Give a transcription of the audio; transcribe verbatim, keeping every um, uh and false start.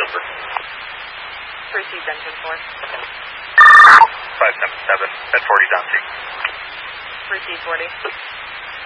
Silver. Received engine four. five seven seven, at forty down C. Received forty.